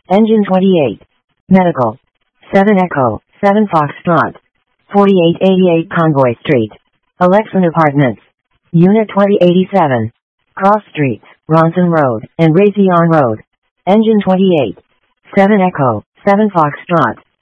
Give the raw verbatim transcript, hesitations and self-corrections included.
Engine twenty-eight. Medical. seven Echo, seven Foxtrot. forty-eight eighty-eight Convoy Street. Alexan Apartments. Unit twenty eighty-seven. Cross Streets, Ronson Road, and Raytheon Road. Engine twenty-eight. seven Echo, seven Foxtrot.